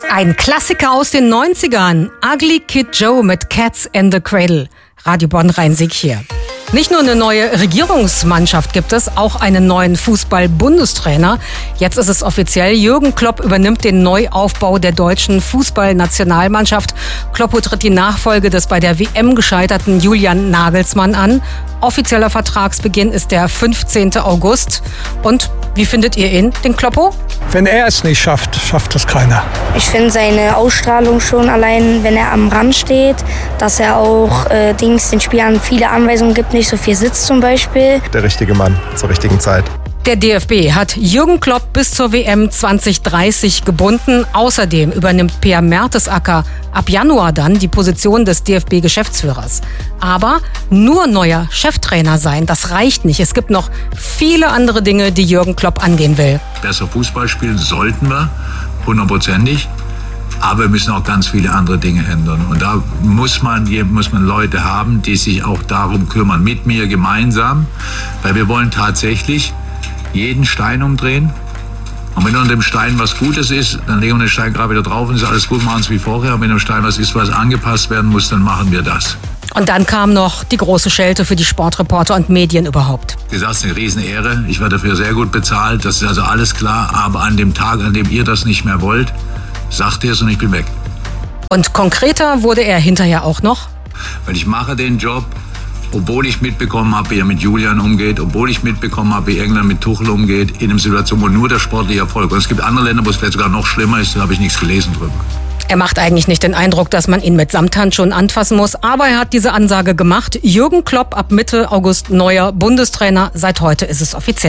Ein Klassiker aus den 90ern. Ugly Kid Joe mit Cats in the Cradle. Radio Bonn-Rhein-Sieg hier. Nicht nur eine neue Regierungsmannschaft gibt es, auch einen neuen Fußball-Bundestrainer. Jetzt ist es offiziell. Jürgen Klopp übernimmt den Neuaufbau der deutschen Fußballnationalmannschaft. Klopp tritt die Nachfolge des bei der WM gescheiterten Julian Nagelsmann an. Offizieller Vertragsbeginn ist der 15. August. Und wie findet ihr ihn, den Kloppo? Wenn er es nicht schafft, schafft es keiner. Ich finde seine Ausstrahlung schon allein, wenn er am Rand steht, dass er auch den Spielern viele Anweisungen gibt, nicht so viel sitzt zum Beispiel. Der richtige Mann zur richtigen Zeit. Der DFB hat Jürgen Klopp bis zur WM 2030 gebunden. Außerdem übernimmt Per Mertesacker ab Januar dann die Position des DFB-Geschäftsführers. Aber nur neuer Cheftrainer sein, das reicht nicht. Es gibt noch viele andere Dinge, die Jürgen Klopp angehen will. Besser Fußball spielen sollten wir, 100%. Aber wir müssen auch ganz viele andere Dinge ändern. Und da muss man Leute haben, die sich auch darum kümmern, mit mir gemeinsam. Weil wir wollen tatsächlich jeden Stein umdrehen. Und wenn unter dem Stein was Gutes ist, dann legen wir den Stein gerade wieder drauf und ist alles gut, machen es wie vorher. Und wenn unter dem Stein was ist, was angepasst werden muss, dann machen wir das. Und dann kam noch die große Schelte für die Sportreporter und Medien überhaupt. Das ist eine Riesenehre. Ich werde dafür sehr gut bezahlt. Das ist also alles klar. Aber an dem Tag, an dem ihr das nicht mehr wollt, sagt ihr es und ich bin weg. Und konkreter wurde er hinterher auch noch. Weil ich mache den Job, obwohl ich mitbekommen habe, wie er mit Julian umgeht, obwohl ich mitbekommen habe, wie England mit Tuchel umgeht, in einer Situation, wo nur der sportliche Erfolg. Und es gibt andere Länder, wo es vielleicht sogar noch schlimmer ist, da habe ich nichts gelesen drüber. Er macht eigentlich nicht den Eindruck, dass man ihn mit Samthandschuhen anfassen muss, aber er hat diese Ansage gemacht. Jürgen Klopp ab Mitte August neuer Bundestrainer. Seit heute ist es offiziell.